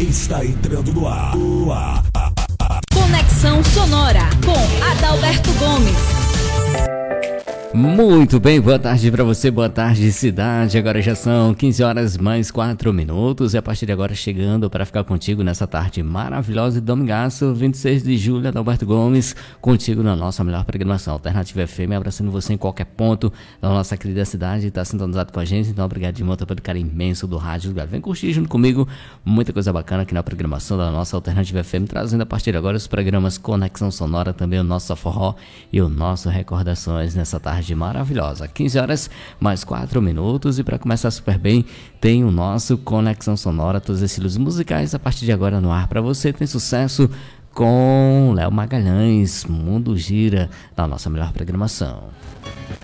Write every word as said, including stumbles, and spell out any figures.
está entrando no ar. No ar. Conexão Sonora com Adalberto Gomes. Muito bem, boa tarde para você, boa tarde cidade, agora já são quinze horas mais quatro minutos e a partir de agora chegando para ficar contigo nessa tarde maravilhosa de domingaço, vinte e seis de julho, Adalberto Gomes, contigo na nossa melhor programação, Alternativa F M, abraçando você em qualquer ponto da nossa querida cidade, está sintonizado com a gente, então obrigado de monta pelo carinho imenso do rádio, vem curtir junto comigo, muita coisa bacana aqui na programação da nossa Alternativa F M, trazendo a partir de agora os programas Conexão Sonora, também o nosso Forró e o nosso Recordações nessa tarde maravilhosa, quinze horas mais quatro minutos e para começar super bem tem o nosso Conexão Sonora, todos os estilos musicais a partir de agora no ar para você, tem sucesso com Léo Magalhães, Mundo Gira, na nossa melhor programação.